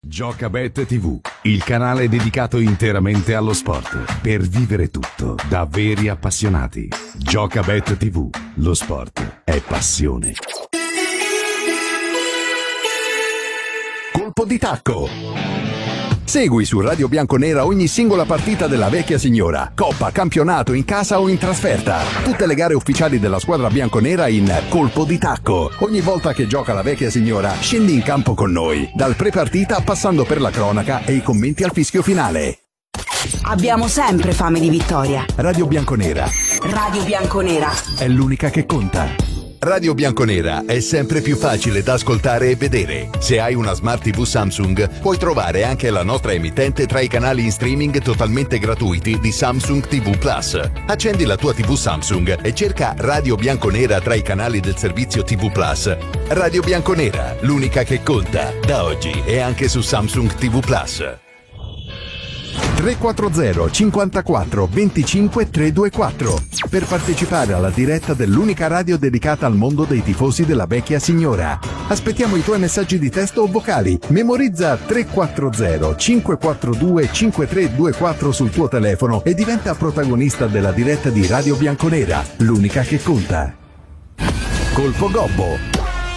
Giocabet TV, il canale dedicato interamente allo sport, per vivere tutto da veri appassionati. Giocabet TV, lo sport è passione. Colpo di tacco. Segui su Radio Bianconera ogni singola partita della vecchia signora, coppa, campionato, in casa o in trasferta. Tutte le gare ufficiali della squadra bianconera in Colpo di tacco. Ogni volta che gioca la vecchia signora, scendi in campo con noi, dal pre-partita passando per la cronaca e i commenti al fischio finale. Abbiamo sempre fame di vittoria. Radio Bianconera. Radio Bianconera È l'unica che conta. Radio Bianconera è sempre più facile da ascoltare e vedere. Se hai una Smart TV Samsung, puoi trovare anche la nostra emittente tra i canali in streaming totalmente gratuiti di Samsung TV Plus. Accendi la tua TV Samsung e cerca Radio Bianconera tra i canali del servizio TV Plus. Radio Bianconera, l'unica che conta, da oggi e anche su Samsung TV Plus. 340 54 25 324 per partecipare alla diretta dell'unica radio dedicata al mondo dei tifosi della vecchia signora. Aspettiamo i tuoi messaggi di testo o vocali. Memorizza 340 542 5324 sul tuo telefono e diventa protagonista della diretta di Radio Bianconera, l'unica che conta. Colpo Gobbo.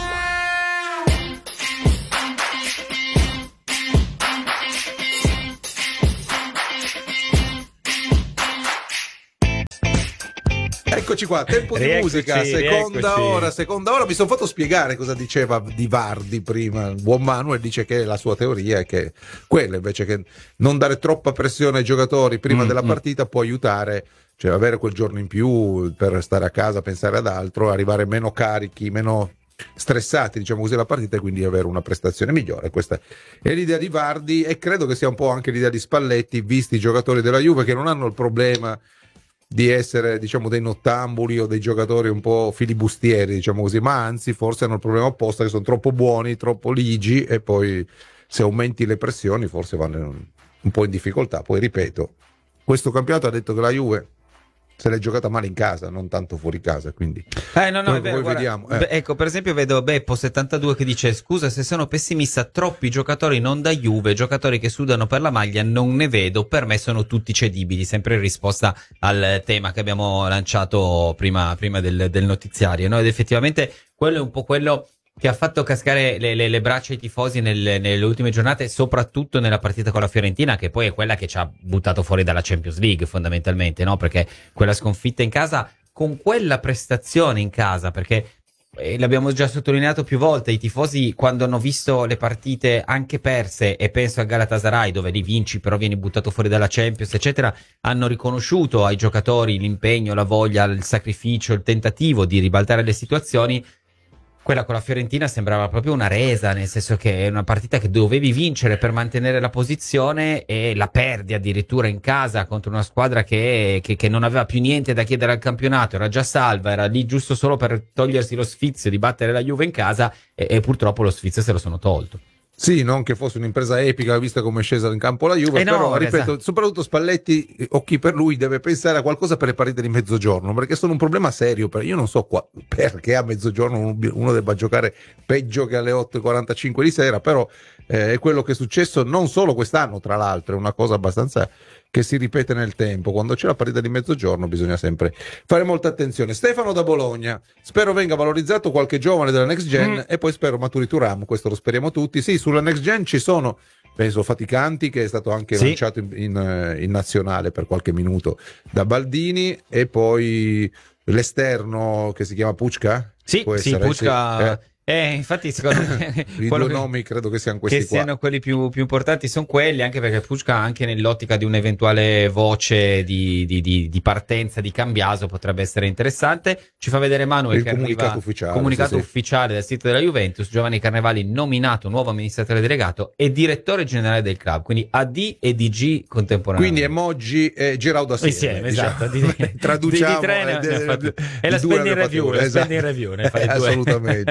Eccoci qua, tempo di musica, seconda ora. Mi sono fatto spiegare cosa diceva Di Vardi prima. Buon Manuel dice che la sua teoria è che quella, invece che non dare troppa pressione ai giocatori prima della partita, può aiutare, cioè avere quel giorno in più per stare a casa, pensare ad altro, arrivare meno carichi, meno stressati, diciamo così, la partita, e quindi avere una prestazione migliore. Questa è l'idea di Vardi e credo che sia un po' anche l'idea di Spalletti, visti i giocatori della Juve che non hanno il problema di essere, diciamo, dei nottambuli o dei giocatori un po' filibustieri, diciamo così, ma anzi forse hanno il problema opposto, che sono troppo buoni, troppo ligi, e poi se aumenti le pressioni forse vanno un po' in difficoltà. Poi ripeto, questo campionato ha detto che la Juve se l'è giocata male in casa, non tanto fuori casa, quindi no, è vero, poi vediamo. Ecco, per esempio vedo Beppo 72 che dice: scusa se sono pessimista, troppi giocatori non da Juve, giocatori che sudano per la maglia non ne vedo, per me sono tutti cedibili, sempre in risposta al tema che abbiamo lanciato prima del notiziario, no? Ed effettivamente quello è un po' quello che ha fatto cascare le braccia ai tifosi nelle ultime giornate, soprattutto nella partita con la Fiorentina, che poi è quella che ci ha buttato fuori dalla Champions League fondamentalmente, no? Perché quella sconfitta in casa, con quella prestazione in casa, perché l'abbiamo già sottolineato più volte, i tifosi quando hanno visto le partite anche perse, e penso a Galatasaray dove li vinci però vieni buttato fuori dalla Champions eccetera, hanno riconosciuto ai giocatori l'impegno, la voglia, il sacrificio, il tentativo di ribaltare le situazioni. Quella con la Fiorentina sembrava proprio una resa, nel senso che è una partita che dovevi vincere per mantenere la posizione e la perdi addirittura in casa contro una squadra che non aveva più niente da chiedere al campionato, era già salva, era lì giusto solo per togliersi lo sfizio di battere la Juve in casa e purtroppo lo sfizio se lo sono tolto. Sì, non che fosse un'impresa epica vista come è scesa in campo la Juve, però ripeto, soprattutto Spalletti, o chi per lui, deve pensare a qualcosa per le partite di mezzogiorno, perché sono un problema serio. Io non so perché a mezzogiorno uno debba giocare peggio che alle 8:45 di sera, però è quello che è successo non solo quest'anno, tra l'altro, è una cosa abbastanza che si ripete nel tempo. Quando c'è la partita di mezzogiorno bisogna sempre fare molta attenzione. Stefano da Bologna: spero venga valorizzato qualche giovane della Next Gen e poi spero maturi Thuram, questo lo speriamo tutti. Sì, sulla Next Gen ci sono, penso, Faticanti, che è stato anche lanciato in nazionale per qualche minuto da Baldini, e poi l'esterno che si chiama Pucca. Sì, Pucca. Infatti secondo me i due nomi credo che siano questi, che siano quelli più importanti, sono quelli, anche perché Pucca, anche nell'ottica di un'eventuale voce di partenza di Cambiaso, potrebbe essere interessante. Ci fa vedere Manuel il che comunicato arriva ufficiale del sito della Juventus: Giovanni Carnevali nominato nuovo amministratore delegato e direttore generale del club, quindi AD e DG contemporaneamente, quindi emoji e Giraudo assieme, esatto, traduciamo e la spending review, ne fai assolutamente.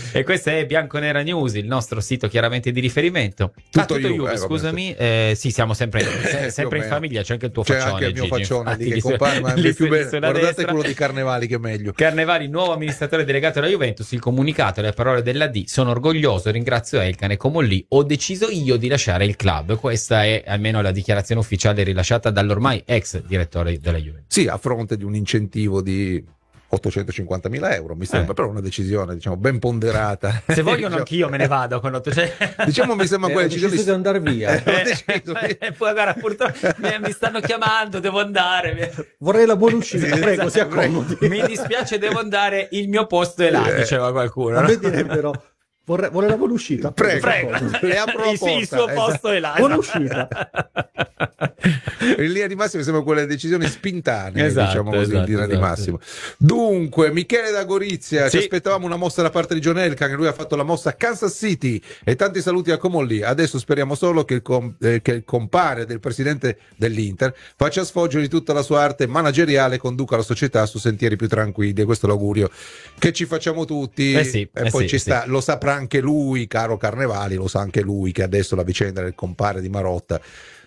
E questa è Bianconera News, il nostro sito chiaramente di riferimento. Tutto Juve, scusami. Sì, siamo sempre in famiglia, c'è anche il tuo c'è faccione. Anche il mio Gigi, faccione infatti, lì che compare, ma è più bello. Guardate destra. quello di Carnevali che è meglio. Carnevali, nuovo amministratore delegato della Juventus, il comunicato e le parole della D: sono orgoglioso, ringrazio Elkann e Comolli, ho deciso io di lasciare il club. Questa è almeno la dichiarazione ufficiale rilasciata dall'ormai ex direttore della Juventus. Sì, a fronte di un incentivo di 850.000 euro, mi sembra, però una decisione, diciamo, ben ponderata. Se vogliono anch'io me ne vado con 800. Diciamo, mi sembra quella decisione di andare via. Poi guarda, purtroppo mi stanno chiamando, devo andare. Vorrei la buona uscita, prego, si accomodi. Mi dispiace, devo andare, il mio posto è là, diceva qualcuno. A me direbbero vorrei la buona uscita. Prego. E apro sì, il suo posto è là. Buona uscita. In linea di massima sembra quelle decisioni spintanee, esatto, diciamo così, in linea di massima. Dunque, Michele da Gorizia, ci aspettavamo una mossa da parte di John Elkann, che lui ha fatto la mossa a Kansas City, e tanti saluti a Comolli. Adesso speriamo solo che il compare del presidente dell'Inter faccia sfoggio di tutta la sua arte manageriale e conduca la società su sentieri più tranquilli, e questo è l'augurio che ci facciamo tutti. Sì, e poi sì, sta, lo saprà anche lui, caro Carnevali, lo sa anche lui che adesso la vicenda del compare di Marotta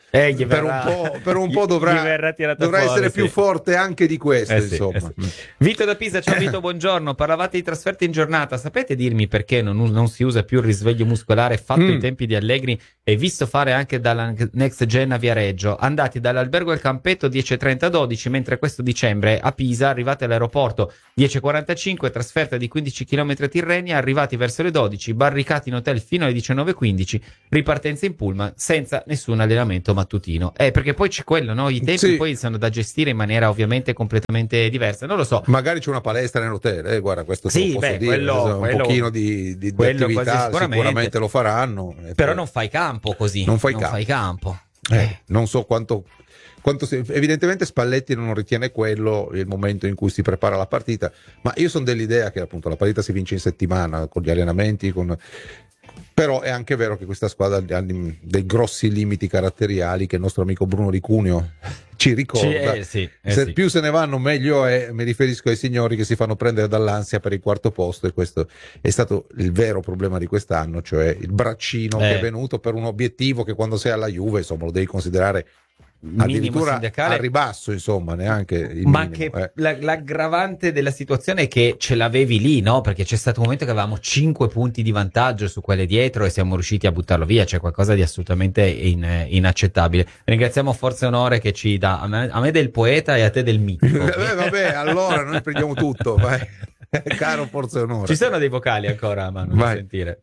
per un po' dovrà essere più forte anche di questo, insomma. Vito da Pisa, ciao Vito, buongiorno. Parlavate di trasferte in giornata, sapete dirmi perché non si usa più il risveglio muscolare fatto ai tempi di Allegri e visto fare anche dalla Next Gen a Viareggio? Andati dall'albergo al campetto 10:30-12, mentre questo dicembre a Pisa arrivate all'aeroporto 10:45, trasferta di 15 km a Tirrenia, arrivati verso le 12, barricati in hotel fino alle 19:15, ripartenza in pullman senza nessun allenamento mattutino. Perché poi c'è quello, no? I tempi poi sono da gestire in maniera ovviamente completamente diversa. Non lo so. Magari c'è una palestra nell'hotel, guarda, questo sì, posso dire. Quello, un pochino di attività sicuramente lo faranno. Però non fai campo così. Non fai campo. Non so quanto evidentemente Spalletti non ritiene quello il momento in cui si prepara la partita, ma io sono dell'idea che appunto la partita si vince in settimana con gli allenamenti, però è anche vero che questa squadra ha dei grossi limiti caratteriali che il nostro amico Bruno Di Cuneo ci ricorda. Più se ne vanno meglio è. Mi riferisco ai signori che si fanno prendere dall'ansia per il quarto posto, e questo è stato il vero problema di quest'anno, cioè il braccino che è venuto per un obiettivo che quando sei alla Juve, insomma, lo devi considerare addirittura al ribasso, insomma, neanche il ma minimo, anche l'aggravante della situazione è che ce l'avevi lì, no? Perché c'è stato un momento che avevamo 5 punti di vantaggio su quelle dietro e siamo riusciti a buttarlo via. C'è qualcosa di assolutamente inaccettabile. Ringraziamo Forza e Onore che ci dà a me del poeta e a te del mitico. Vabbè, allora noi prendiamo tutto, vai. Caro Forza e Onore. Ci sono dei vocali ancora, Manu, da sentire.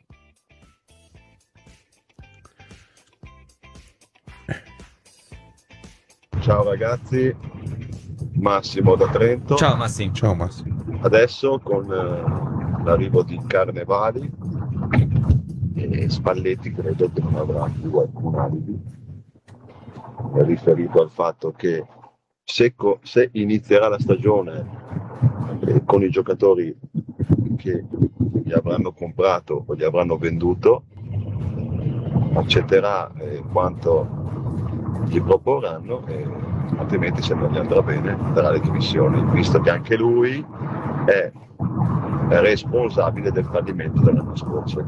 Ciao ragazzi, Massimo da Trento. Ciao Massimo. Ciao Massimo. Adesso con l'arrivo di Carnevali e Spalletti credo che non avrà più alcun alibi, è riferito al fatto che se inizierà la stagione con i giocatori che gli avranno comprato o gli avranno venduto, accetterà quanto gli proporranno, altrimenti se non gli andrà bene darà le dimissioni, visto che anche lui è responsabile del fallimento dell'anno scorso.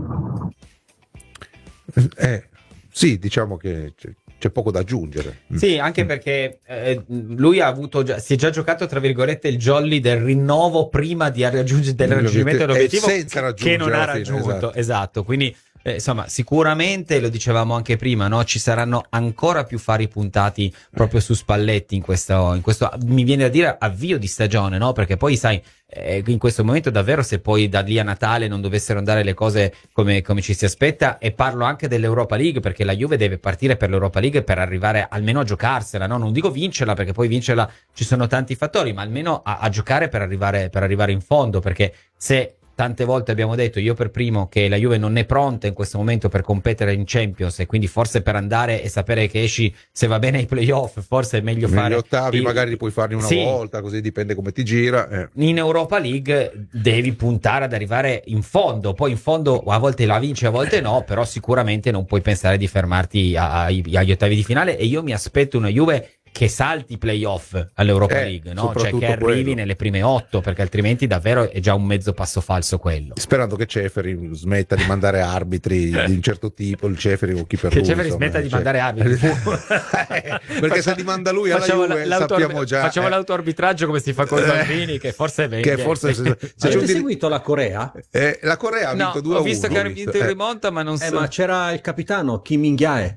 Sì, diciamo che c'è poco da aggiungere. Sì, anche perché lui si è già giocato, tra virgolette, il jolly del rinnovo prima del raggiungimento dell'obiettivo, che non ha raggiunto. Esatto, quindi insomma, sicuramente, lo dicevamo anche prima, no? Ci saranno ancora più fari puntati proprio su Spalletti in questo, mi viene da dire, avvio di stagione, no? Perché poi sai, in questo momento davvero, se poi da lì a Natale non dovessero andare le cose come ci si aspetta, e parlo anche dell'Europa League, perché la Juve deve partire per l'Europa League per arrivare almeno a giocarsela, no? Non dico vincerla, perché poi vincerla ci sono tanti fattori, ma almeno a giocare per arrivare in fondo, perché se tante volte abbiamo detto, io per primo, che la Juve non è pronta in questo momento per competere in Champions, e quindi forse per andare e sapere che esci, se va bene ai playoff, forse è meglio fare gli ottavi, magari li puoi farli una volta, così dipende come ti gira. In Europa League devi puntare ad arrivare in fondo, poi in fondo a volte la vinci, a volte no, però sicuramente non puoi pensare di fermarti agli ottavi di finale, e io mi aspetto una Juve che salti i playoff all'Europa League, no? Cioè che arrivi quello nelle prime 8, perché altrimenti davvero è già un mezzo passo falso quello. Sperando che Ceferin smetta di mandare arbitri di un certo tipo, il Ceferin o chi per che lui. Che Ceferin smetta di mandare arbitri. Perché se li manda lui alla Juve sappiamo già. Facciamo l'autoarbitraggio come si fa con Salvini, che forse è meglio. Che forse avete seguito la Corea? La Corea ha vinto 2-1. Ho visto che hanno vinto in rimonta, ma non so. Ma c'era il capitano Kim Min-jae.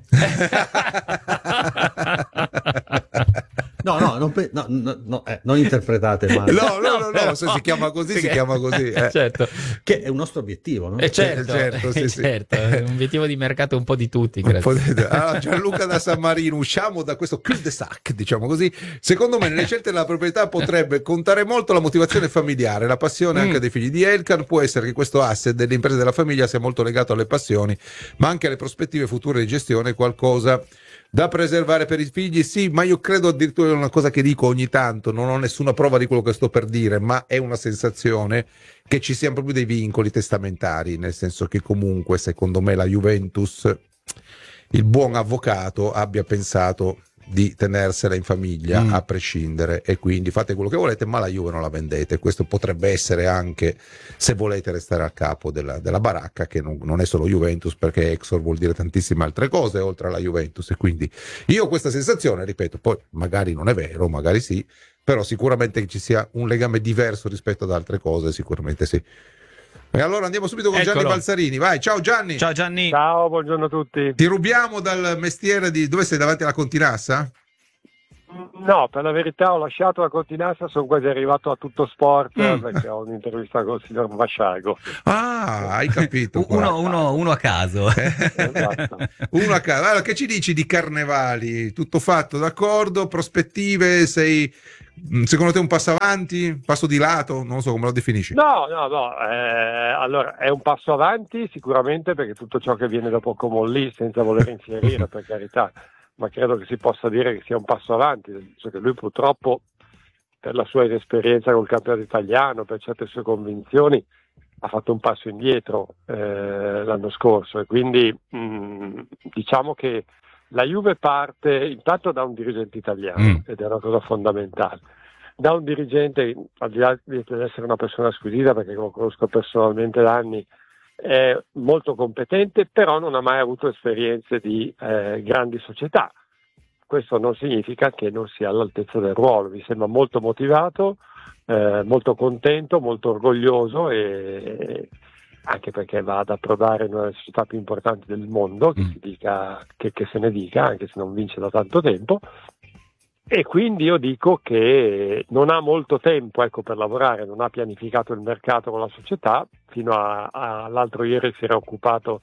No, non interpretate male. No, se si chiama così, si chiama così. Certo. Che è un nostro obiettivo, no? Certo, è un obiettivo di mercato un po' di tutti, credo. Allora, Gianluca da San Marino, usciamo da questo cul-de-sac, diciamo così. Secondo me nelle scelte della proprietà potrebbe contare molto la motivazione familiare, la passione anche dei figli di Elkann. Può essere che questo asset delle imprese della famiglia sia molto legato alle passioni, ma anche alle prospettive future di gestione, qualcosa da preservare per i figli. Sì, ma io credo addirittura è una cosa che dico ogni tanto, non ho nessuna prova di quello che sto per dire, ma è una sensazione che ci siano proprio dei vincoli testamentari, nel senso che comunque secondo me la Juventus, il buon avvocato abbia pensato di tenersela in famiglia a prescindere, e quindi fate quello che volete ma la Juve non la vendete. Questo potrebbe essere anche, se volete restare a capo della baracca, che non è solo Juventus, perché Exor vuol dire tantissime altre cose oltre alla Juventus, e quindi io ho questa sensazione, ripeto, poi magari non è vero, magari sì, però sicuramente che ci sia un legame diverso rispetto ad altre cose, sicuramente sì. E allora andiamo subito con Gianni Balzarini. Vai, ciao Gianni. Ciao Gianni. Ciao, buongiorno a tutti. Ti rubiamo dal mestiere di... Dove sei, davanti alla Continassa? No, per la verità ho lasciato la Continassa, sono quasi arrivato a Tutto Sport perché ho un'intervista con il signor Masciago. Ah, hai capito. Uno a caso. Esatto. Uno a caso. Allora, che ci dici di Carnevali? Tutto fatto, d'accordo? Prospettive? Sei... Secondo te un passo avanti, passo di lato, non so come lo definisci? No, allora è un passo avanti sicuramente, perché tutto ciò che viene dopo Comolli, senza voler infierire per carità, ma credo che si possa dire che sia un passo avanti, nel senso che lui purtroppo, per la sua inesperienza col campionato italiano, per certe sue convinzioni, ha fatto un passo indietro l'anno scorso, e quindi diciamo che la Juve parte intanto da un dirigente italiano, ed è una cosa fondamentale. Da un dirigente, al di là di essere una persona squisita, perché lo conosco personalmente da anni, è molto competente, però non ha mai avuto esperienze di grandi società. Questo non significa che non sia all'altezza del ruolo. Mi sembra molto motivato, molto contento, molto orgoglioso, e anche perché va ad approdare in una delle società più importanti del mondo, che si dica, che se ne dica, anche se non vince da tanto tempo, e quindi io dico che non ha molto tempo, per lavorare, non ha pianificato il mercato con la società, fino all'altro ieri si era occupato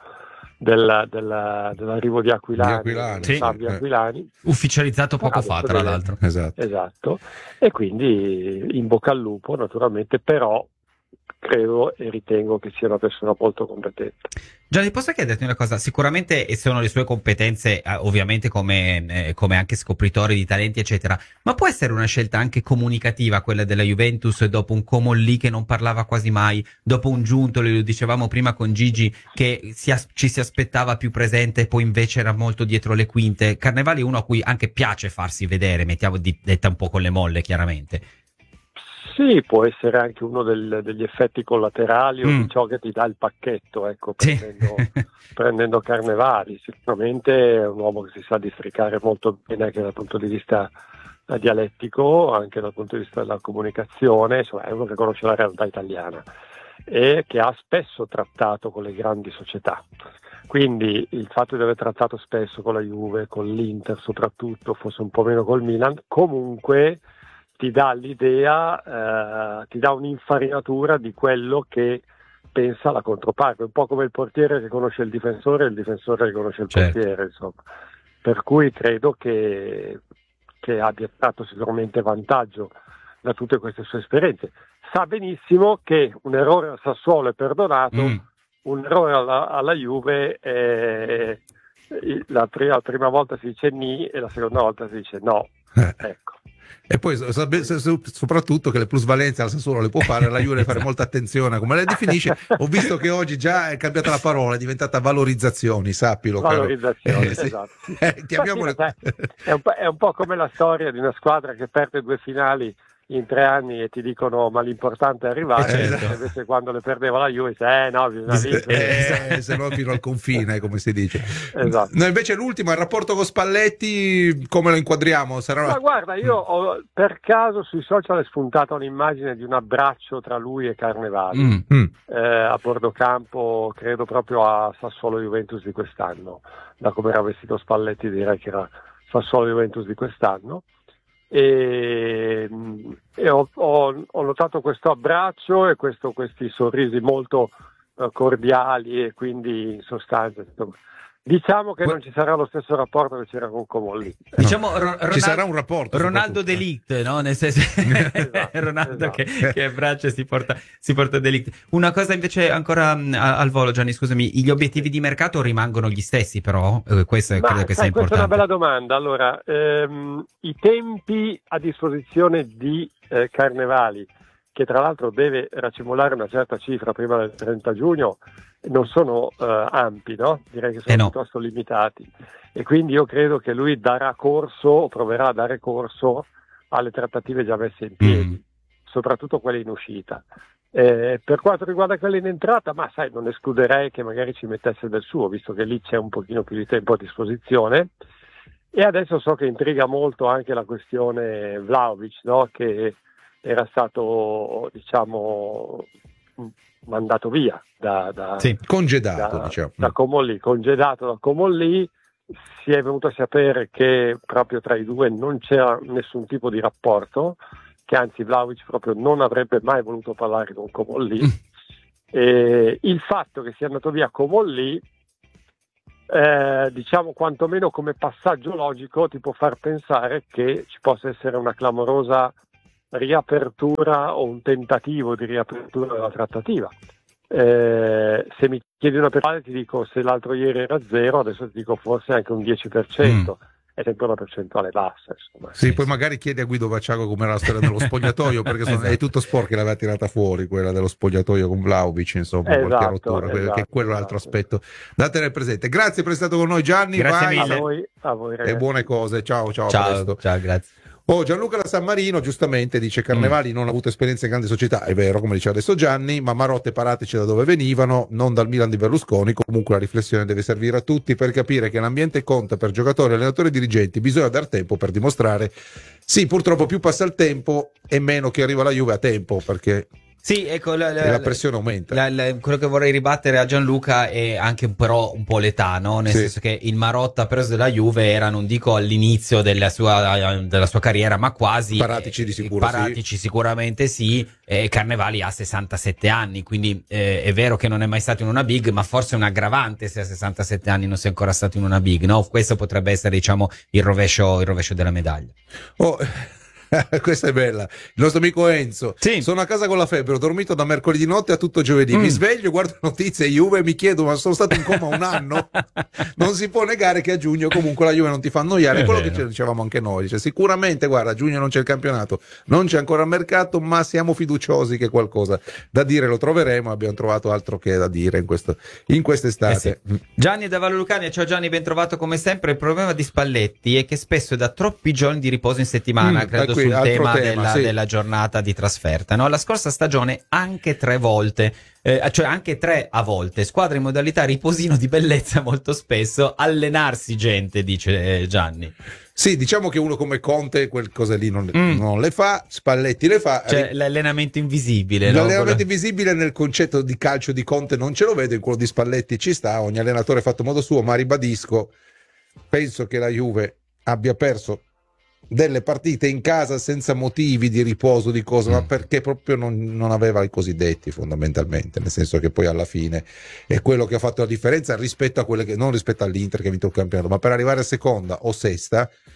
dell'arrivo di Aquilani, sì. Fabio Aquilani, ufficializzato poco fa, tra l'altro. Esatto, e quindi in bocca al lupo naturalmente, però credo e ritengo che sia una persona molto competente. Gianni, posso chiederti una cosa? Sicuramente sono le sue competenze, ovviamente come anche scopritore di talenti eccetera, ma può essere una scelta anche comunicativa quella della Juventus, dopo un Comolli che non parlava quasi mai, dopo un Giuntoli, lo dicevamo prima con Gigi, che ci si aspettava più presente e poi invece era molto dietro le quinte. Carnevali è uno a cui anche piace farsi vedere, detta un po' con le molle chiaramente. Sì, può essere anche uno degli effetti collaterali o di ciò che ti dà il pacchetto, prendendo Carnevali. Sicuramente è un uomo che si sa districare molto bene anche dal punto di vista dialettico, anche dal punto di vista della comunicazione, insomma è uno che conosce la realtà italiana e che ha spesso trattato con le grandi società. Quindi il fatto di aver trattato spesso con la Juve, con l'Inter soprattutto, forse un po' meno col Milan, comunque ti dà l'idea, ti dà un'infarinatura di quello che pensa la controparte, un po' come il portiere che conosce il difensore e il difensore che conosce il portiere, insomma. Per cui credo che abbia tratto sicuramente vantaggio da tutte queste sue esperienze. Sa benissimo che un errore al Sassuolo è perdonato, un errore alla Juve la prima volta si dice ni e la seconda volta si dice no. Ecco. E poi soprattutto che le plusvalenze al Sassuolo le può fare, la Juve deve fare molta attenzione a come le definisce. Ho visto che oggi già è cambiata la parola, è diventata valorizzazioni, sappilo. Valorizzazioni, esatto. Chiamiamole... È un po' come la storia di una squadra che perde 2 finali in 3 anni e ti dicono ma l'importante è arrivare, invece quando le perdeva la Juve no, bisogna vincere, se no fino al confine, come si dice. Esatto. No, invece l'ultimo, il rapporto con Spalletti, come lo inquadriamo? Ma guarda, io per caso sui social è spuntata un'immagine di un abbraccio tra lui e Carnevali a bordo campo, credo proprio a Sassuolo Juventus di quest'anno, da come era vestito Spalletti direi che era Sassuolo Juventus di quest'anno. E ho notato questo abbraccio e questi sorrisi molto cordiali, e quindi in sostanza diciamo che non ci sarà lo stesso rapporto che c'era con Comolli. Diciamo ci sarà un rapporto, Ronaldo De Ligt, no? Nel senso Ronaldo che abbraccia e si porta De Ligt. Una cosa invece ancora al volo, Gianni, scusami, gli obiettivi di mercato rimangono gli stessi, però questo credo che sia importante. Questa è una bella domanda. Allora, i tempi a disposizione di Carnevali, che tra l'altro deve racimolare una certa cifra prima del 30 giugno, non sono ampi, no? Direi che sono piuttosto limitati, e quindi io credo che lui darà corso o proverà a dare corso alle trattative già messe in piedi, soprattutto quelle in uscita. Per quanto riguarda quelle in entrata, ma sai, non escluderei che magari ci mettesse del suo, visto che lì c'è un pochino più di tempo a disposizione. E adesso so che intriga molto anche la questione Vlahovic, no? Che era stato, diciamo, mandato via congedato da Comolli, congedato da Comolli. Si è venuto a sapere che proprio tra i due non c'era nessun tipo di rapporto, che anzi Vlahovic proprio non avrebbe mai voluto parlare con Comolli. E il fatto che sia andato via Comolli, diciamo quantomeno come passaggio logico, ti può far pensare che ci possa essere una clamorosa riapertura o un tentativo di riapertura della trattativa. Se mi chiedi una percentuale ti dico, se l'altro ieri era 0, adesso ti dico forse anche un 10%. È sempre una percentuale bassa, insomma. Sì, poi magari chiedi a Guido Vacciago com'era la storia dello spogliatoio, perché è tutto sport che l'aveva tirata fuori, quella dello spogliatoio con Vlahovic, insomma, qualche rottura, che è quello l'altro aspetto da tenere presente. Grazie per essere stato con noi, Gianni. Grazie mille. A voi ragazzi. E buone cose, ciao. Ciao, grazie. Gianluca da San Marino giustamente dice: Carnevali non ha avuto esperienza in grandi società. È vero, come diceva adesso Gianni, ma Marotta e Paratici da dove venivano, non dal Milan di Berlusconi. Comunque la riflessione deve servire a tutti per capire che l'ambiente conta per giocatori, allenatori e dirigenti. Bisogna dar tempo per dimostrare. Sì, purtroppo più passa il tempo e meno che arriva la Juve a tempo, perché sì, ecco, la pressione aumenta. Quello che vorrei ribattere a Gianluca è anche però un po' l'età, no? Nel senso che il Marotta preso della Juve era, non dico all'inizio della sua carriera, ma quasi. Paratici di sicuro. Paratici sicuramente sì. Carnevali ha 67 anni, quindi è vero che non è mai stato in una big, ma forse è un aggravante se a 67 anni non sei ancora stato in una big, no? Questo potrebbe essere, diciamo, il rovescio della medaglia. Questa è bella. Il nostro amico Enzo: sono a casa con la febbre, ho dormito da mercoledì notte a tutto giovedì, mi sveglio, guardo notizie Juve e mi chiedo: ma sono stato in coma un anno? Non si può negare che a giugno comunque la Juve non ti fa annoiare. È quello che dicevamo anche noi, dice, sicuramente guarda, a giugno non c'è il campionato, non c'è ancora il mercato, ma siamo fiduciosi che qualcosa da dire lo troveremo. Abbiamo trovato altro che da dire in quest'estate. Gianni da Vallo Lucania. Ciao Gianni, ben trovato come sempre. Il problema di Spalletti è che spesso da troppi giorni di riposo in settimana, credo sul tema della giornata di trasferta, no? La scorsa stagione anche 3 volte, cioè anche 3 a volte, squadra in modalità riposino di bellezza molto spesso, allenarsi gente, dice Gianni. Sì, diciamo che uno come Conte quel cose lì non le fa, Spalletti le fa. Cioè l'allenamento invisibile. L'allenamento invisibile nel concetto di calcio di Conte non ce lo vedo, in quello di Spalletti ci sta, ogni allenatore ha fatto modo suo, ma ribadisco, penso che la Juve abbia perso delle partite in casa senza motivi di riposo, di cosa, ma perché proprio non aveva i cosiddetti, fondamentalmente, nel senso che poi alla fine è quello che ha fatto la differenza rispetto a quelle che, non rispetto all'Inter che ha vinto il campionato, ma per arrivare a seconda o sesta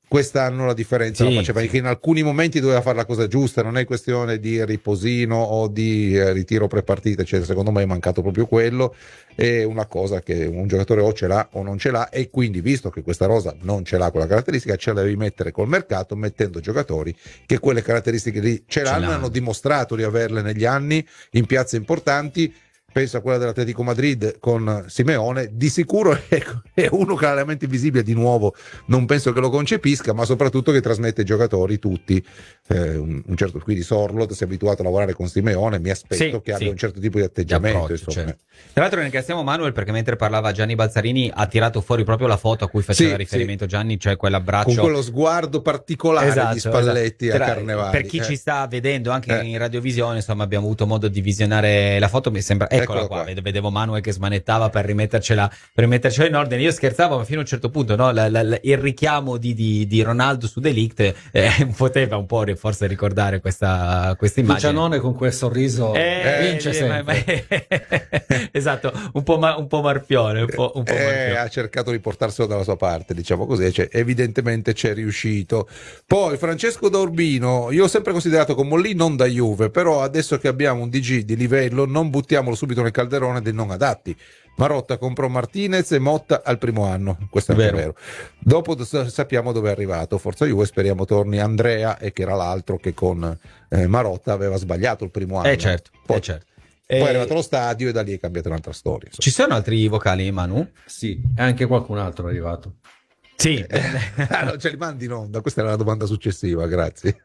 quest'anno la differenza la faceva, sì. Che in alcuni momenti doveva fare la cosa giusta, non è questione di riposino o di ritiro prepartita, eccetera. Secondo me è mancato proprio quello, è una cosa che un giocatore o ce l'ha o non ce l'ha, e quindi visto che questa rosa non ce l'ha quella caratteristica, ce la devi mettere col mercato, mettendo giocatori che quelle caratteristiche lì ce l'hanno, hanno dimostrato di averle negli anni in piazze importanti. Penso a quella dell'Atletico Madrid con Simeone, di sicuro è uno che ha elementi invisibili, di nuovo non penso che lo concepisca, ma soprattutto che trasmette ai giocatori tutti un certo, quindi Sorloth si è abituato a lavorare con Simeone, mi aspetto che abbia un certo tipo di atteggiamento, certo. Tra l'altro ringraziamo Manuel perché mentre parlava Gianni Balzarini ha tirato fuori proprio la foto a cui faceva riferimento Gianni, cioè quell'abbraccio con quello sguardo particolare di Spalletti a Carnevali. Per chi ci sta vedendo anche in radiovisione, insomma, abbiamo avuto modo di visionare la foto, mi sembra, eccola qua. Vedevo Manuel che smanettava per rimettercela in ordine. Io scherzavo, ma fino a un certo punto, no? Il richiamo di Ronaldo su De Ligt poteva un po' forse ricordare questa immagine. Giannone con quel sorriso vince sempre. Esatto, un po' marpione, un po' marpione. Ha cercato di portarselo dalla sua parte, diciamo così, evidentemente c'è riuscito. Poi Francesco da Urbino, io ho sempre considerato come lì non da Juve, però adesso che abbiamo un DG di livello non buttiamolo subito nel calderone dei non adatti. Marotta comprò Martinez e Motta al primo anno, questo è vero. Dopo sappiamo dove è arrivato, forza Juve, speriamo torni Andrea, e che era l'altro che con Marotta aveva sbagliato il primo anno. Certo. Poi è arrivato allo stadio e da lì è cambiata un'altra storia. Ci sono altri vocali, Manu? Sì, e anche qualcun altro è arrivato. Sì. Non ce li mandi in onda, questa era la domanda successiva, grazie.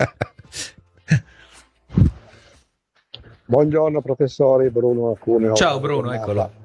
Buongiorno professori, Bruno Cuneo. Ciao Bruno, eccolo.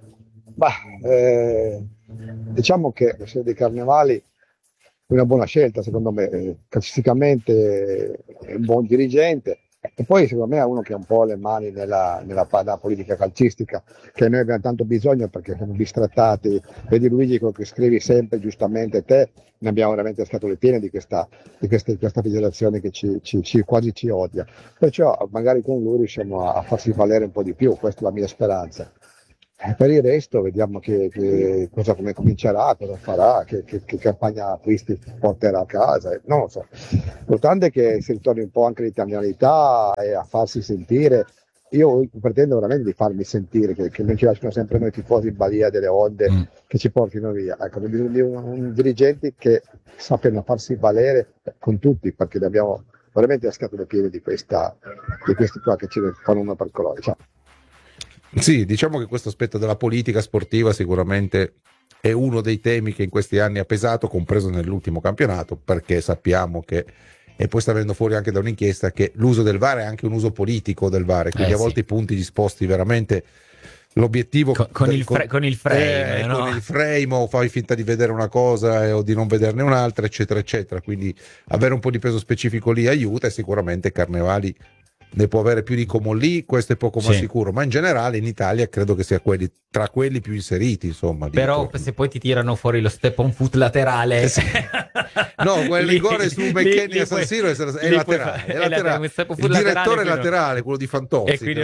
Diciamo che la serie dei Carnevali è una buona scelta, secondo me, calcisticamente è un buon dirigente, e poi secondo me è uno che ha un po' le mani nella politica calcistica, che noi abbiamo tanto bisogno perché siamo bistrattati. Vedi Luigi, quello che scrivi sempre giustamente te, ne abbiamo veramente scatole piene di questa federazione che quasi ci odia, perciò magari con lui riusciamo a farsi valere un po' di più, questa è la mia speranza. Per il resto vediamo come comincerà, cosa farà, che campagna acquisti porterà a casa, non lo so. L'importante è che si ritorni un po' anche all'italianità e a farsi sentire. Io pretendo veramente di farmi sentire, che non ci lasciano sempre noi tifosi in balia delle onde che ci portino via. Ecco, abbiamo bisogno di un dirigenti che sappiano farsi valere con tutti, perché ne abbiamo veramente le scatole piene di questi qua che ci fanno una per colore. Ciao. Sì, diciamo che questo aspetto della politica sportiva sicuramente è uno dei temi che in questi anni ha pesato, compreso nell'ultimo campionato, perché sappiamo che, e poi sta venendo fuori anche da un'inchiesta, che l'uso del VAR è anche un uso politico del VAR, quindi a volte i punti disposti veramente l'obiettivo con il frame, no? Con il frame, o fai finta di vedere una cosa o di non vederne un'altra, eccetera eccetera, quindi avere un po' di peso specifico lì aiuta, e sicuramente Carnevali ne può avere più di Comolli, questo è poco ma sicuro, ma in generale in Italia credo che sia tra quelli più inseriti, insomma. Però se poi ti tirano fuori lo step on foot laterale, no, quel rigore su McKennie a San Siro è laterale, il direttore laterale, quello di Fantozzi, e quindi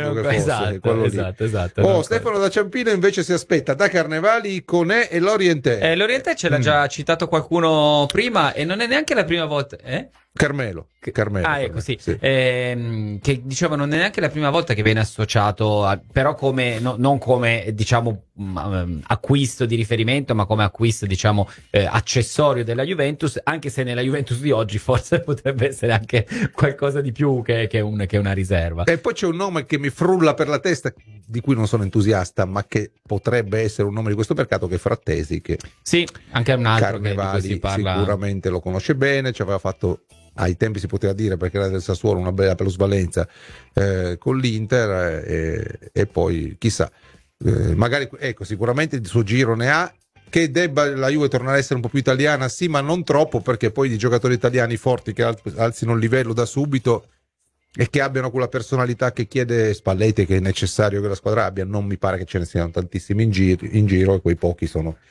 esatto. Stefano da Ciampino invece si aspetta da Carnevali Conè e Lorientè. Lorientè ce l'ha già citato qualcuno prima, e non è neanche la prima volta. Carmelo. Ecco, sì. Che diceva non è neanche la prima volta che viene associato però come non come diciamo acquisto di riferimento, ma come acquisto diciamo accessorio della Juventus, anche se nella Juventus di oggi forse potrebbe essere anche qualcosa di più che una riserva. E poi c'è un nome che mi frulla per la testa, di cui non sono entusiasta, ma che potrebbe essere un nome di questo mercato, che è Frattesi, che sì, anche un altro Carnevali che di cui si parla. Sicuramente lo conosce bene, ci aveva fatto, ai tempi si poteva dire, perché era del Sassuolo, una bella plusvalenza con l'Inter, e poi chissà, magari sicuramente il suo giro ne ha. Che debba la Juve tornare a essere un po' più italiana, sì, ma non troppo, perché poi di giocatori italiani forti che alzino il livello da subito e che abbiano quella personalità che chiede Spalletti, che è necessario che la squadra abbia, non mi pare che ce ne siano tantissimi in giro, e quei pochi sono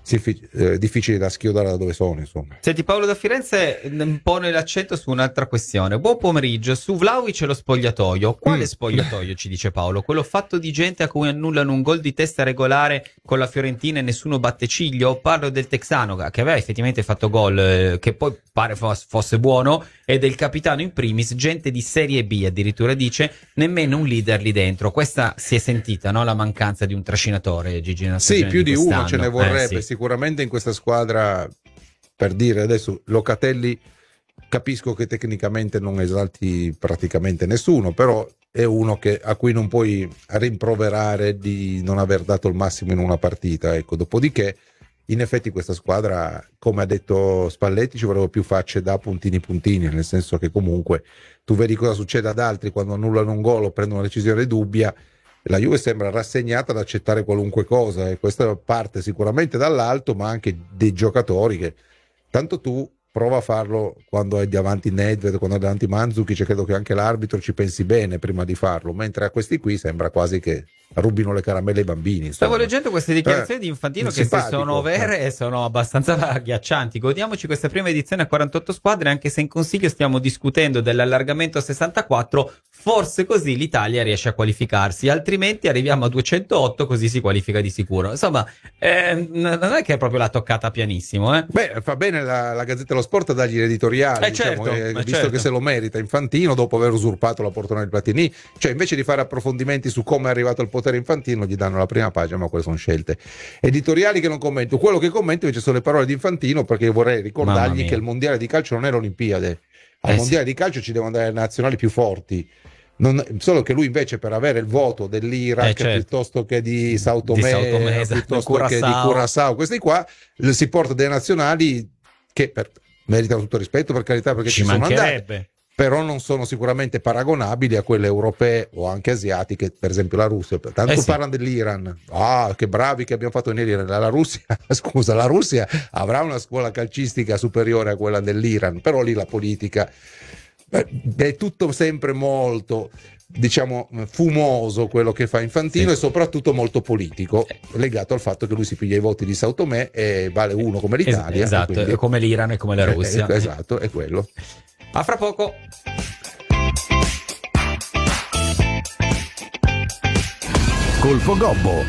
difficili da schiodare da dove sono, insomma. Senti, Paolo da Firenze pone l'accento su un'altra questione. Buon pomeriggio, su Vlahovic e lo spogliatoio. Quale spogliatoio, ci dice Paolo? Quello fatto di gente a cui annullano un gol di testa regolare con la Fiorentina e nessuno batte ciglio? Parlo del texano che aveva effettivamente fatto gol, che poi pare fosse buono, e del capitano in primis, gente di Serie B addirittura, dice, nemmeno un leader lì dentro. Questa si è sentita, no? La mancanza di un trascinatore, Gigi. Sì, più di uno ce ne vorrebbe, sì. Sicuramente in questa squadra, per dire adesso, Locatelli capisco che tecnicamente non esalti praticamente nessuno, però è uno a cui non puoi rimproverare di non aver dato il massimo in una partita, ecco. Dopodiché in effetti questa squadra, come ha detto Spalletti, ci vorrebbero più facce da puntini, nel senso che comunque tu vedi cosa succede ad altri quando annullano un gol o prendono una decisione dubbia. La Juve sembra rassegnata ad accettare qualunque cosa, e questa parte sicuramente dall'alto, ma anche dei giocatori che tanto tu prova a farlo quando hai davanti Nedved, quando hai davanti Mandzukic, credo che anche l'arbitro ci pensi bene prima di farlo, mentre a questi qui sembra quasi che rubino le caramelle ai bambini, insomma. Stavo leggendo queste dichiarazioni di Infantino che se sono vere e sono abbastanza agghiaccianti. Godiamoci questa prima edizione a 48 squadre, anche se in Consiglio stiamo discutendo dell'allargamento a 64, forse così l'Italia riesce a qualificarsi, altrimenti arriviamo a 208, così si qualifica di sicuro. Insomma, non è che è proprio la toccata pianissimo. Beh, fa bene la Gazzetta dello Sport a dargli l'editoriale, certo, visto certo. che se lo merita Infantino dopo aver usurpato la poltrona di Platini, cioè invece di fare approfondimenti su come è arrivato al potere Infantino gli danno la prima pagina, ma quelle sono scelte editoriali che non commento. Quello che commento invece sono le parole di Infantino, perché io vorrei ricordargli che il mondiale di calcio non è l'Olimpiade, al mondiale di calcio ci devono andare le nazionali più forti. Solo che lui invece, per avere il voto dell'Iraq piuttosto che di Sao Tomé, piuttosto che di Curaçao, questi qua si porta delle nazionali che meritano tutto rispetto, per carità, perché ci sono andate, però non sono sicuramente paragonabili a quelle europee o anche asiatiche, per esempio la Russia. Tanto parlano dell'Iran, che bravi che abbiamo fatto in Iran. La Russia avrà una scuola calcistica superiore a quella dell'Iran, però lì la politica è tutto sempre molto, diciamo, fumoso quello che fa Infantino, e soprattutto molto politico, legato al fatto che lui si piglia i voti di Sao Tomé e vale uno come l'Italia, esatto, quindi, come l'Iran e come la Russia, esatto, è quello. A fra poco. Colpo Gobbo.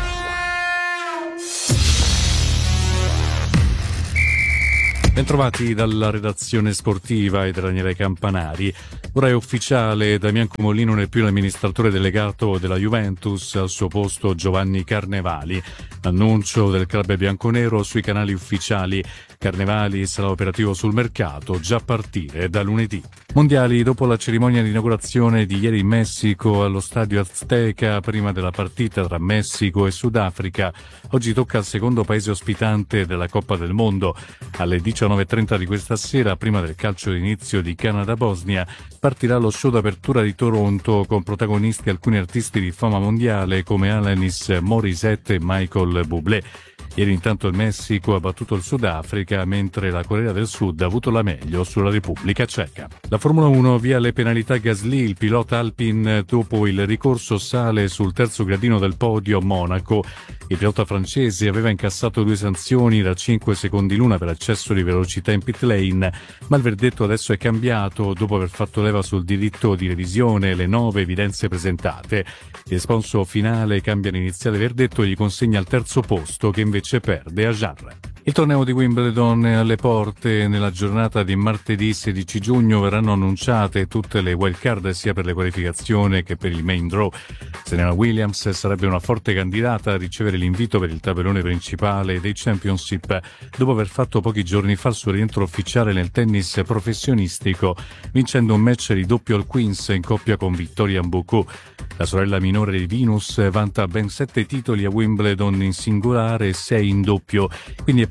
Bentrovati dalla redazione sportiva e da Daniele Campanari. Ora è ufficiale, Damian Comolli non è più l'amministratore delegato della Juventus, al suo posto Giovanni Carnevali. Annuncio del club bianconero sui canali ufficiali. Carnevali sarà operativo sul mercato già a partire da lunedì. Mondiali, dopo la cerimonia di inaugurazione di ieri in Messico allo stadio Azteca, prima della partita tra Messico e Sudafrica, oggi tocca al secondo paese ospitante della Coppa del Mondo. Alle 19:30 di questa sera, prima del calcio d'inizio di Canada-Bosnia, partirà lo show d'apertura di Toronto con protagonisti alcuni artisti di fama mondiale come Alanis Morissette e Michael Bublé. Ieri intanto il Messico ha battuto il Sudafrica, mentre la Corea del Sud ha avuto la meglio sulla Repubblica Ceca. La Formula 1 via le penalità Gasly, il pilota Alpine dopo il ricorso sale sul terzo gradino del podio a Monaco. Il pilota francese aveva incassato 2 sanzioni da 5 secondi l'una per eccesso di velocità in pit lane, ma il verdetto adesso è cambiato dopo aver fatto leva sul diritto di revisione e le 9 evidenze presentate. Il responso finale cambia l'iniziale verdetto e gli consegna il terzo posto, che invece perde a Jarre. Il torneo di Wimbledon è alle porte. Nella giornata di martedì 16 giugno verranno annunciate tutte le wild card sia per le qualificazioni che per il main draw. Serena Williams sarebbe una forte candidata a ricevere l'invito per il tabellone principale dei Championship dopo aver fatto pochi giorni fa il suo rientro ufficiale nel tennis professionistico, vincendo un match di doppio al Queens in coppia con Victoria Mbuku. La sorella minore di Venus vanta ben 7 titoli a Wimbledon in singolare e 6 in doppio, quindi è più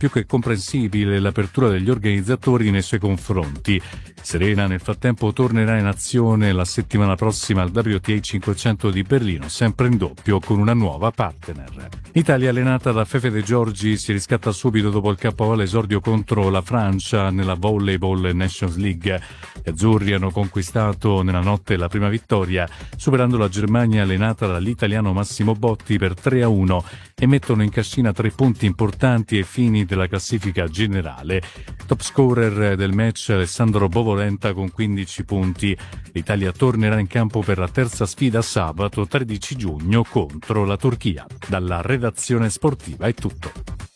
più che comprensibile l'apertura degli organizzatori nei suoi confronti. Serena nel frattempo tornerà in azione la settimana prossima al WTA 500 di Berlino, sempre in doppio con una nuova partner. L'Italia, allenata da Fefe De Giorgi, si riscatta subito dopo il KO all'esordio contro la Francia nella Volleyball Nations League. Gli azzurri hanno conquistato nella notte la prima vittoria, superando la Germania allenata dall'italiano Massimo Botti per 3-1 e mettono in cascina 3 punti importanti ai fini della classifica generale. Top scorer del match Alessandro Bovolenta con 15 punti. L'Italia tornerà in campo per la terza sfida sabato 13 giugno contro la Turchia. Dalla redazione sportiva è tutto.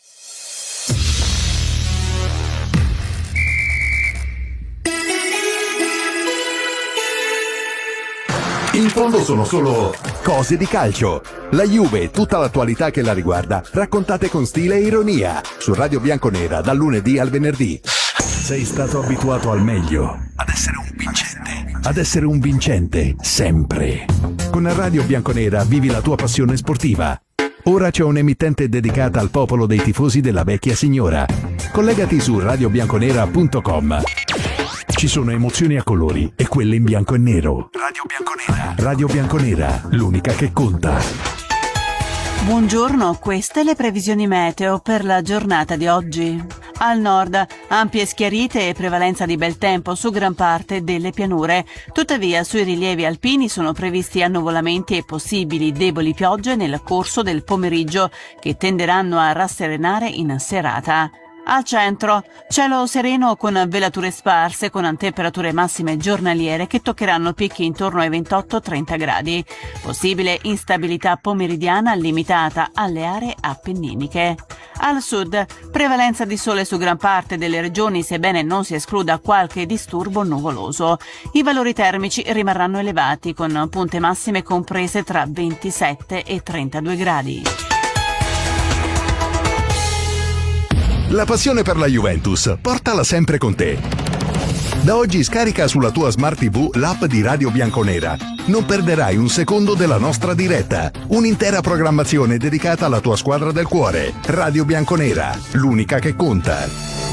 In fondo sono solo cose di calcio. La Juve e tutta l'attualità che la riguarda, raccontate con stile e ironia. Su Radio Bianconera, dal lunedì al venerdì. Sei stato abituato al meglio, ad essere un vincente. Ad essere un vincente, sempre. Con Radio Bianconera vivi la tua passione sportiva. Ora c'è un'emittente dedicata al popolo dei tifosi della vecchia signora. Collegati su radiobianconera.com. Ci sono emozioni a colori e quelle in bianco e nero. Radio Bianconera. Radio Bianconera, l'unica che conta. Buongiorno, queste le previsioni meteo per la giornata di oggi. Al nord, ampie schiarite e prevalenza di bel tempo su gran parte delle pianure. Tuttavia, sui rilievi alpini sono previsti annuvolamenti e possibili deboli piogge nel corso del pomeriggio, che tenderanno a rasserenare in serata. Al centro, cielo sereno con velature sparse con temperature massime giornaliere che toccheranno picchi intorno ai 28-30 gradi. Possibile instabilità pomeridiana limitata alle aree appenniniche. Al sud, prevalenza di sole su gran parte delle regioni, sebbene non si escluda qualche disturbo nuvoloso. I valori termici rimarranno elevati con punte massime comprese tra 27 e 32 gradi. La passione per la Juventus, portala sempre con te. Da oggi scarica sulla tua Smart TV l'app di Radio Bianconera. Non perderai un secondo della nostra diretta. Un'intera programmazione dedicata alla tua squadra del cuore. Radio Bianconera, l'unica che conta.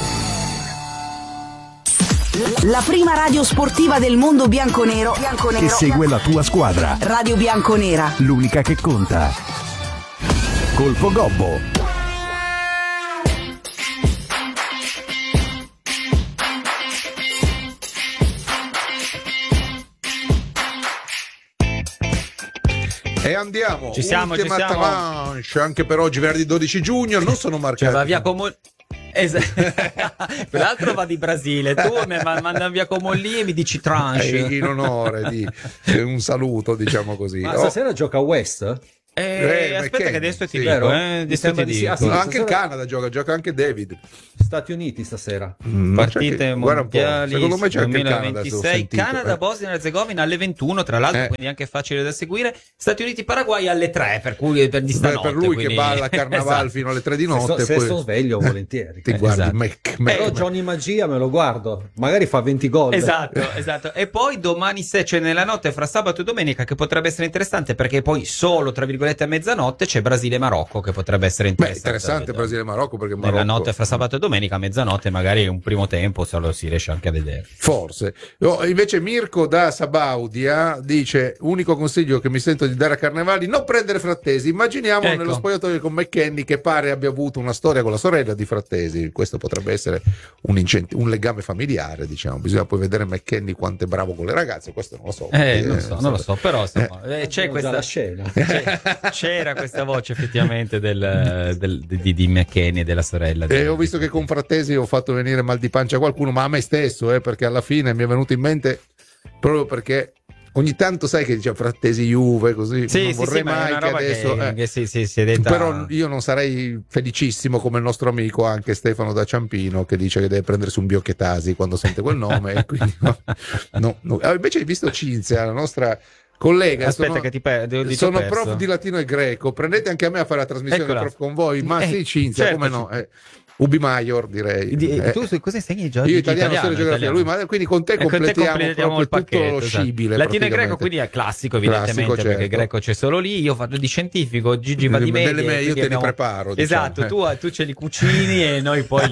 La prima radio sportiva del mondo bianconero. Che segue la tua squadra. Radio Bianconera, l'unica che conta. Colpo Gobbo. E andiamo, ci siamo. tranche anche per oggi, venerdì 12 giugno, non sono marcati. Cioè va via Quell'altro va di Brasile, tu mi mandi via Comolli e mi dici tranche. In onore di un saluto, diciamo così. Ma stasera gioca a West? Aspetta che adesso ti dico, anche il Canada gioca anche David. Stati Uniti stasera. Partite mondiali secondo me c'è 2026, Canada, Bosnia e Herzegovina alle 21, tra l'altro, quindi anche facile da seguire. Stati Uniti Paraguay alle 3, per cui per lui quindi... che balla Carnaval esatto. Fino alle 3 di notte. Se sto sveglio volentieri. Ti guardi però Johnny Magia me lo guardo, magari fa 20 gol. Esatto. E poi domani c'è nella notte fra sabato e domenica, che potrebbe essere interessante, perché poi solo tra virgolette a mezzanotte c'è Brasile-Marocco, che potrebbe essere interessante. Brasile-Marocco, perché Marocco... nella notte fra sabato e domenica a mezzanotte magari un primo tempo se lo si riesce anche a vedere, forse. Invece Mirko da Sabaudia dice: unico consiglio che mi sento di dare a Carnevali, non prendere Frattesi. Immaginiamo nello spogliatoio con McKennie, che pare abbia avuto una storia con la sorella di Frattesi. Questo potrebbe essere un legame familiare, diciamo. Bisogna poi vedere McKennie quanto è bravo con le ragazze, questo non lo so. Non lo so, però c'è questa scena. C'era questa voce effettivamente di McKennie e della sorella. Ho visto che con Frattesi ho fatto venire mal di pancia a qualcuno, ma a me stesso, perché alla fine mi è venuto in mente proprio perché ogni tanto sai che dice Frattesi Juve così, non vorrei mai che adesso che si è detta... Però io non sarei felicissimo come il nostro amico anche Stefano da Ciampino, che dice che deve prendersi un Biocchetasi quando sente quel nome e quindi no. Invece hai visto Cinzia, la nostra collega, aspetta che ti perdo. Sono prof di latino e greco, prendete anche a me a fare la trasmissione. Eccola. Prof con voi, ma sì, Cinzia, certo. Come no? Ubi Maior, direi. Tu cosa insegni già? Io italiano, storia e geografia, lui, quindi con te completiamo il pacchetto, tutto lo scibile. Latino e greco, quindi è classico evidentemente, certo. perché greco c'è solo lì. Io faccio di scientifico, Gigi va di media. Io te li preparo. Esatto, tu ce li cucini e noi poi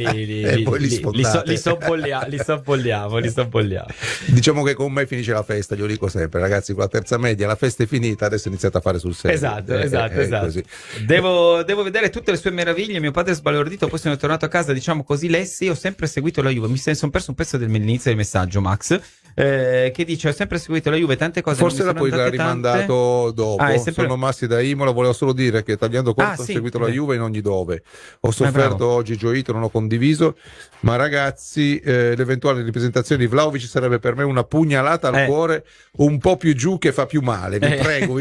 li sobbolliamo. Diciamo che con me finisce la festa, glielo dico sempre, ragazzi, con la terza media la festa è finita, adesso iniziate a fare sul serio. Esatto. Così. Devo vedere tutte le sue meraviglie. Mio padre è sbalordito, poi sono tornato a casa, diciamo così, Lessi, ho sempre seguito la Juve. Mi sono perso un pezzo dell'inizio del messaggio, Max, che dice: ho sempre seguito la Juve, tante cose. Forse la poi l'ha rimandato dopo. Sono Massi da Imola, volevo solo dire che tagliando conto ho seguito la Juve in ogni dove. Ho sofferto oggi, gioito, non ho condiviso, ma ragazzi, l'eventuale ripresentazione di Vlahovic sarebbe per me una pugnalata al cuore un po' più giù che fa più male. Vi prego.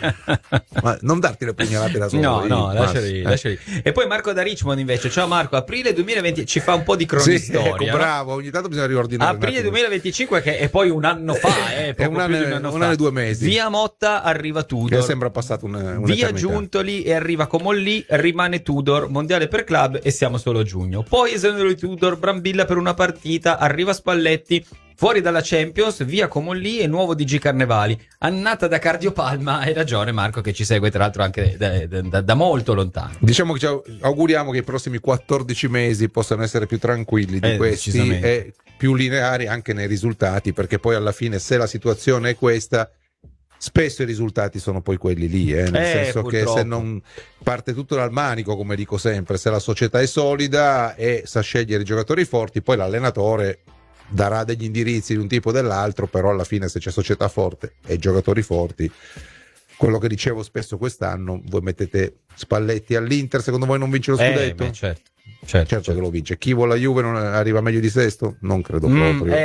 Ma non darti le pugnalate da solo. No, lasciali. E poi Marco da Richmond invece. Ciao Marco, aprile 2020 ci fa un po' di cronistoria. Ecco, bravo, ogni tanto bisogna riordinare. Aprile 2025 che è poi un anno fa, è un anno e 2 mesi. Via Motta arriva Tudor. Che sembra passato un Via Giuntoli e arriva Comolli, rimane Tudor, mondiale per club e siamo solo a giugno. Poi esonero di Tudor, Brambilla per una partita, arriva Spalletti. Fuori dalla Champions, via Comolli e nuovo DG Carnevali. Annata da Cardiopalma. Hai ragione Marco, che ci segue tra l'altro anche da molto lontano. Diciamo che ci auguriamo che i prossimi 14 mesi possano essere più tranquilli di questi e più lineari anche nei risultati, perché poi alla fine, se la situazione è questa, spesso i risultati sono poi quelli lì, nel senso purtroppo. Che se non parte tutto dal manico, come dico sempre, se la società è solida e sa scegliere i giocatori forti, poi l'allenatore darà degli indirizzi di un tipo o dell'altro, però alla fine se c'è società forte e giocatori forti, quello che dicevo spesso quest'anno, voi mettete Spalletti all'Inter, secondo voi non vince lo scudetto? Certo che lo vince. Chi vuole la Juve non arriva meglio di Sesto? Non credo proprio.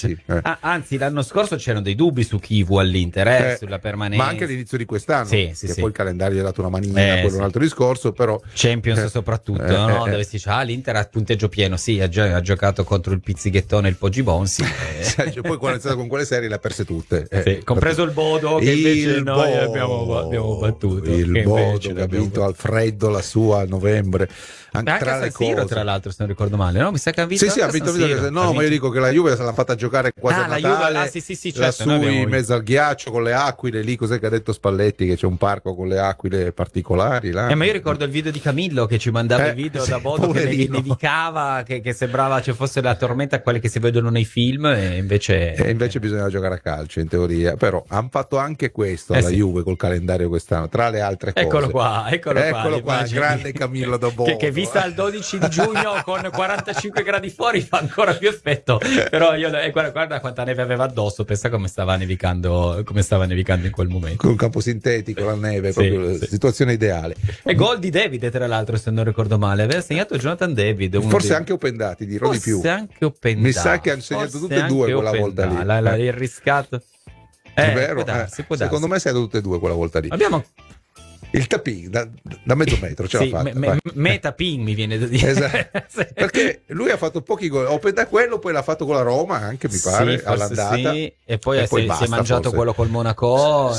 Anzi, l'anno scorso c'erano dei dubbi su Chivu all'Inter, sulla permanenza. Ma anche all'inizio di quest'anno, che poi il calendario gli ha dato una manina, quello è un altro discorso, però Champions soprattutto, no? Dove si dice l'Inter ha punteggio pieno, ha giocato contro il Pizzighettone e il Poggi Bonsi. Poi quando è iniziato con quelle serie le ha perse tutte. Compreso il Bodo, che invece noi abbiamo battuto. Il Bodo che ha vinto al freddo la sua a novembre. Anche tra le cose, tra l'altro, se non ricordo male, no? Mi sa che ha vinto. Sì, ha vinto. No, ma io dico che la Juve se l'ha fatta giocare quasi a Natale. Certo, in mezzo al ghiaccio con le aquile lì. Cos'è che ha detto Spalletti? Che c'è un parco con le aquile particolari là. Ma io ricordo il video di Camillo che ci mandava i video da Bodo che nevicava, che sembrava ci fosse la tormenta, quelle che si vedono nei film, e invece bisognava giocare a calcio in teoria. Però hanno fatto anche questo alla Juve col calendario quest'anno, tra le altre cose. Eccolo qua, grande Camillo da Bodo. Che vista al 12 di giugno con 45 gradi fuori fa ancora più effetto, però io guarda quanta neve aveva addosso, pensa come stava nevicando in quel momento, con un campo sintetico, la neve, proprio situazione ideale. E gol di David, tra l'altro, se non ricordo male, aveva segnato Jonathan David, forse anche Open Dati, dirò di più, anche Open mi sa che hanno segnato tutte e due quella volta lì, il riscatto è vero, secondo me sei tutte e due quella volta lì. Abbiamo il tapin da mezzo metro ce l'ha fatta. Metapin mi viene da dire. Esatto. Perché lui ha fatto pochi gol. Da quello poi l'ha fatto con la Roma anche, mi pare, all'andata. E poi si è mangiato quello col Monaco.